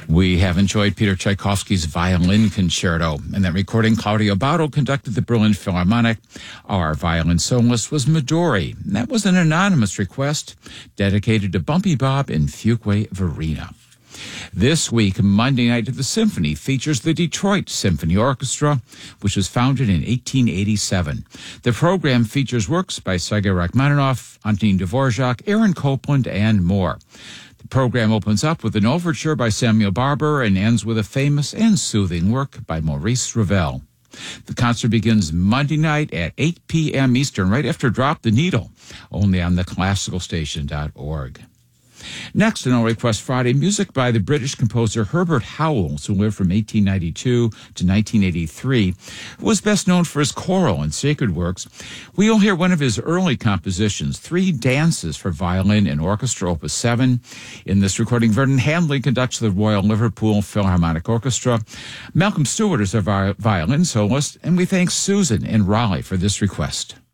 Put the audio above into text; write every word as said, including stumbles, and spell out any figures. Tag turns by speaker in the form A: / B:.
A: We have enjoyed Peter Tchaikovsky's Violin Concerto. In that recording, Claudio Baudo conducted the Berlin Philharmonic. Our violin soloist was Midori. And that was an anonymous request dedicated to Bumpy Bob in Fuquay Varina. This week, Monday Night at the Symphony features the Detroit Symphony Orchestra, which was founded in eighteen eighty-seven. The program features works by Sergei Rachmaninoff, Antonin Dvorak, Aaron Copland, and more. The program opens up with an overture by Samuel Barber and ends with a famous and soothing work by Maurice Ravel. The concert begins Monday night at eight p.m. Eastern, right after Drop the Needle, only on the classical station dot org. Next, on All Request Friday, music by the British composer Herbert Howells, who lived from eighteen ninety-two to nineteen eighty-three, was best known for his choral and sacred works. We'll hear one of his early compositions, Three Dances for Violin and Orchestra, Opus seven. In this recording, Vernon Handley conducts the Royal Liverpool Philharmonic Orchestra. Malcolm Stewart is our violin soloist, and we thank Susan in Raleigh for this request.